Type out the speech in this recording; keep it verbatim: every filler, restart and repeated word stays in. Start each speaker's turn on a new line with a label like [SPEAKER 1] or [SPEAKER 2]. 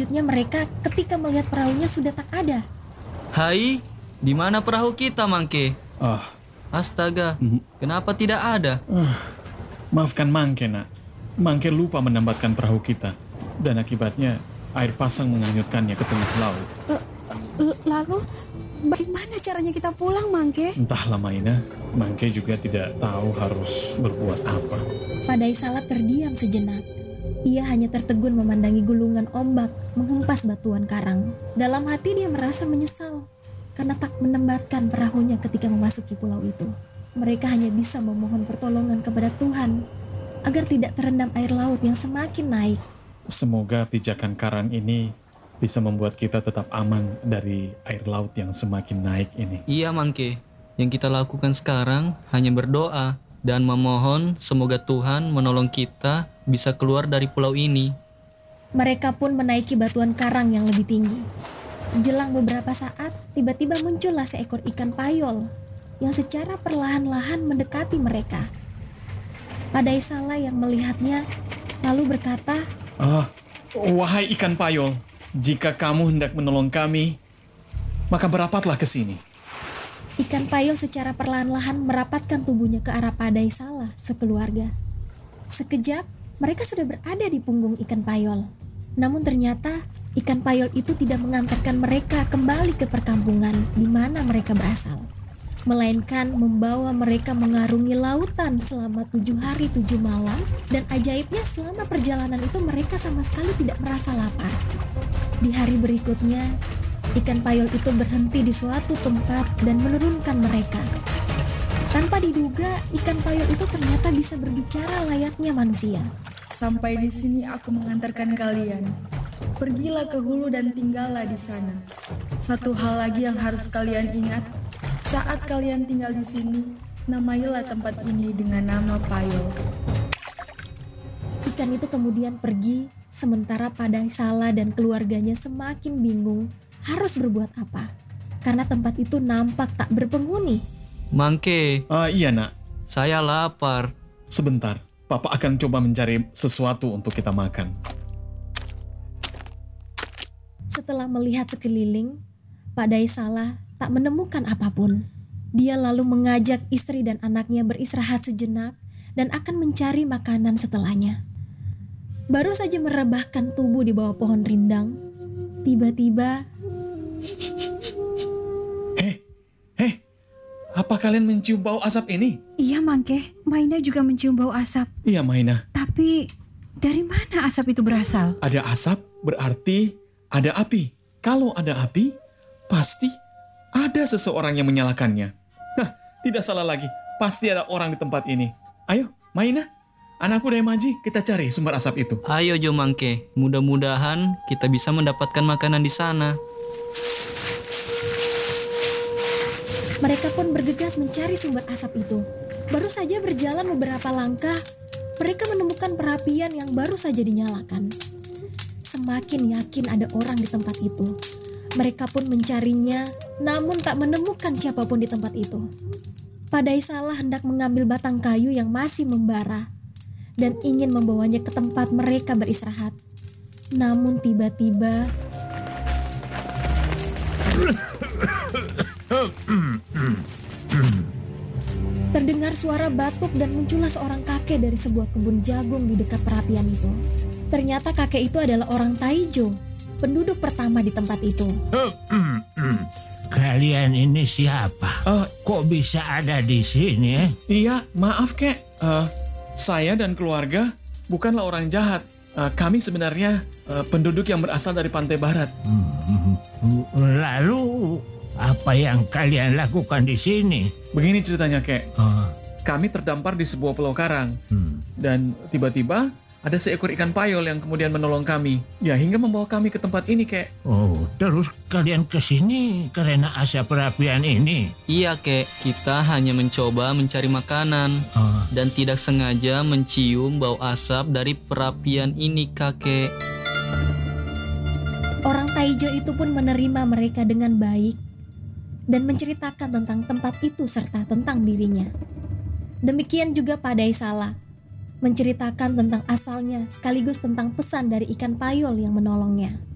[SPEAKER 1] terkejutnya mereka ketika melihat perahunya sudah tak ada.
[SPEAKER 2] Hai, di mana perahu kita, Mangke?
[SPEAKER 3] Ah,
[SPEAKER 2] Astaga,
[SPEAKER 3] Mhm.
[SPEAKER 2] kenapa tidak ada?
[SPEAKER 3] ah, maafkan Mangke, nak. Mangke lupa menambatkan perahu kita. Dan akibatnya air pasang menghanyutkannya ke tengah laut.
[SPEAKER 4] L- Lalu, bagaimana caranya kita pulang, Mangke?
[SPEAKER 3] Entahlah Maina, Mangke juga tidak tahu harus berbuat apa.
[SPEAKER 1] Padai Salah terdiam sejenak. Ia hanya tertegun memandangi gulungan ombak menghempas batuan karang. Dalam hati dia merasa menyesal karena tak menambatkan perahunya ketika memasuki pulau itu. Mereka hanya bisa memohon pertolongan kepada Tuhan agar tidak terendam air laut yang semakin naik.
[SPEAKER 3] Semoga pijakan karang ini bisa membuat kita tetap aman dari air laut yang semakin naik ini.
[SPEAKER 2] Iya, Mangke. Yang kita lakukan sekarang hanya berdoa dan memohon semoga Tuhan menolong kita bisa keluar dari pulau ini.
[SPEAKER 1] Mereka pun menaiki batuan karang yang lebih tinggi. Jelang beberapa saat, tiba-tiba muncullah seekor ikan payol yang secara perlahan-lahan mendekati mereka. Padai Salah yang melihatnya lalu berkata,
[SPEAKER 3] Ah, wahai ikan payol, jika kamu hendak menolong kami, maka berapatlah ke sini.
[SPEAKER 1] ikan payol secara perlahan-lahan merapatkan tubuhnya ke arah Padai Salah sekeluarga. Sekejap, mereka sudah berada di punggung ikan payol. Namun ternyata ikan payol itu tidak mengantarkan mereka kembali ke perkampungan di mana mereka berasal, melainkan membawa mereka mengarungi lautan selama tujuh hari tujuh malam, dan ajaibnya selama perjalanan itu mereka sama sekali tidak merasa lapar. Di hari berikutnya, ikan payol itu berhenti di suatu tempat dan menurunkan mereka. Tanpa diduga, ikan payol itu ternyata bisa berbicara layaknya manusia.
[SPEAKER 5] Sampai di sini aku mengantarkan kalian. Pergilah ke hulu dan tinggallah di sana. Satu hal lagi yang harus kalian ingat, saat kalian tinggal di sini, namailah tempat ini dengan nama Payol.
[SPEAKER 1] Ikan itu kemudian pergi, sementara Padai Salah dan keluarganya semakin bingung harus berbuat apa, karena tempat itu nampak tak berpenghuni.
[SPEAKER 2] Mangke,
[SPEAKER 3] Ah, iya nak,
[SPEAKER 2] saya lapar.
[SPEAKER 3] sebentar. Papa akan coba mencari sesuatu untuk kita makan.
[SPEAKER 1] Setelah melihat sekeliling, Padai Salah tak menemukan apapun. Dia lalu mengajak istri dan anaknya beristirahat sejenak dan akan mencari makanan setelahnya. Baru saja merebahkan tubuh di bawah pohon rindang, tiba-tiba
[SPEAKER 3] Heh, heh, apa kalian mencium bau asap ini?
[SPEAKER 4] Iya, Mangke. Maina juga mencium bau asap.
[SPEAKER 3] Iya Maina,
[SPEAKER 4] Tapi, dari mana asap itu berasal?
[SPEAKER 3] ada asap berarti ada api. Kalau ada api, pasti ada seseorang yang menyalakannya. Hah, tidak salah lagi. Pasti ada orang di tempat ini. Ayo, Maina, anakku Daimaji, kita cari sumber asap itu.
[SPEAKER 2] Ayo Jo Mangke, mudah-mudahan kita bisa mendapatkan makanan di sana.
[SPEAKER 1] mereka pun bergegas mencari sumber asap itu. Baru saja berjalan beberapa langkah, mereka menemukan perapian yang baru saja dinyalakan. Semakin yakin ada orang di tempat itu. Mereka pun mencarinya, namun tak menemukan siapapun di tempat itu. Padai Salah hendak mengambil batang kayu yang masih membara dan ingin membawanya ke tempat mereka beristirahat. Namun tiba-tiba terdengar suara batuk dan muncullah seorang kakek dari sebuah kebun jagung di dekat perapian itu. Ternyata kakek itu adalah orang Taijo, penduduk pertama di tempat itu.
[SPEAKER 6] Kalian ini siapa?
[SPEAKER 3] Ah,
[SPEAKER 6] Kok bisa ada di sini? Eh?
[SPEAKER 3] iya, maaf kek. Eh, saya dan keluarga bukanlah orang jahat. Eh, kami sebenarnya eh, penduduk yang berasal dari pantai barat.
[SPEAKER 6] Hmm, Lalu apa yang kalian lakukan di sini?
[SPEAKER 3] Begini ceritanya kek.
[SPEAKER 6] Oh,
[SPEAKER 3] Kami terdampar di sebuah pulau karang.
[SPEAKER 6] hmm.
[SPEAKER 3] Dan tiba-tiba ada seekor ikan payol yang kemudian menolong kami. Ya, hingga membawa kami ke tempat ini kek.
[SPEAKER 6] Oh, terus kalian ke sini karena asap perapian ini?
[SPEAKER 2] Iya kek, kita hanya mencoba mencari makanan
[SPEAKER 6] Oh,
[SPEAKER 2] dan tidak sengaja mencium bau asap dari perapian ini kakek.
[SPEAKER 1] Orang Taijo itu pun menerima mereka dengan baik dan menceritakan tentang tempat itu serta tentang dirinya. Demikian juga Padai Salah, menceritakan tentang asalnya sekaligus tentang pesan dari ikan payol yang menolongnya.